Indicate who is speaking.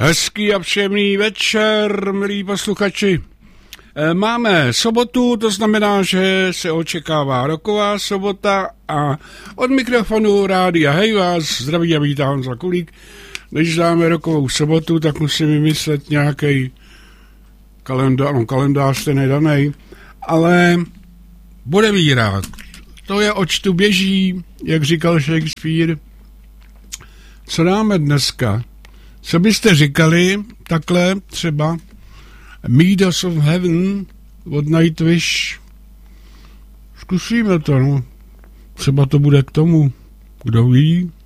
Speaker 1: Hezký a příjemný večer, milí posluchači. Máme sobotu, to znamená, že se očekává roková sobota a od mikrofonu Rádia Hej vás zdraví a vítám za Kulík. Když dáme rokovou sobotu, tak musím vymyslet nějaký kalendář ten je danej, ale bude výrák. To je, oč tu běží, jak říkal Shakespeare. Co dáme dneska? Co byste říkali takhle třeba Meet Us of Heaven od Nightwish? Zkusíme to, no. Třeba to bude k tomu, kdo ví.